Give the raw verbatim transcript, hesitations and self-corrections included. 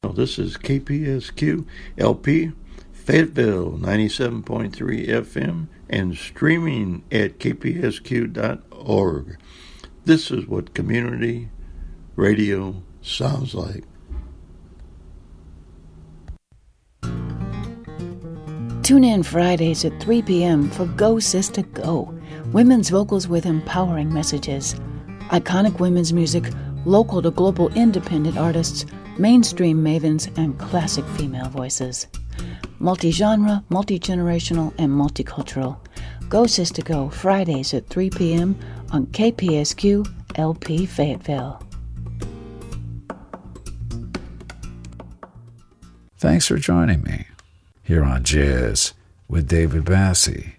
This is K P S Q L P Fayetteville ninety-seven point three F M and streaming at k p s q dot org. This is what community radio sounds like. Tune in Fridays at three p.m. for Go Sister Go, women's vocals with empowering messages. Iconic women's music, local to global independent artists, mainstream mavens, and classic female voices. Multi-genre, multi-generational, and multicultural. Go Sister Go, Fridays at three p.m. on K P S Q L P Fayetteville. Thanks for joining me here on Jazz with David Bassie.